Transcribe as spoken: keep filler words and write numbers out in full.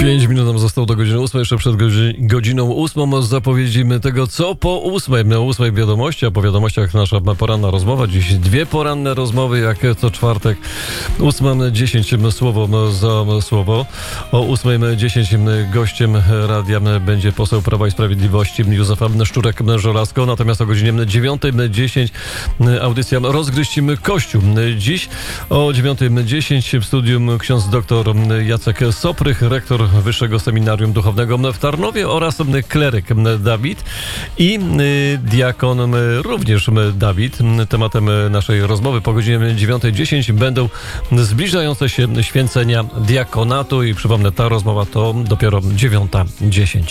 Pięć minut nam zostało do godziny ósmej, jeszcze przed godzi- godziną ósmą zapowiedzimy tego, co po ósmej. O ósmej wiadomości, a po wiadomościach nasza poranna rozmowa. Dziś dwie poranne rozmowy, jak co czwartek. Ósma dziesięć, słowo za słowo. O ósmej dziesięć gościem radia będzie poseł Prawa i Sprawiedliwości Józefa Szczurek-Żelazko. Natomiast o godzinie dziewiątej dziesięć audycja Rozgryźcimy Kościół. Dziś o dziewiątej dziesięć w studium ksiądz doktor Jacek Soprych, rektor Wyższego Seminarium Duchownego w Tarnowie oraz kleryk Dawid i diakon również Dawid. Tematem naszej rozmowy po godzinie dziewiątej dziesięć będą zbliżające się święcenia diakonatu i przypomnę, ta rozmowa to dopiero dziewiąta dziesięć.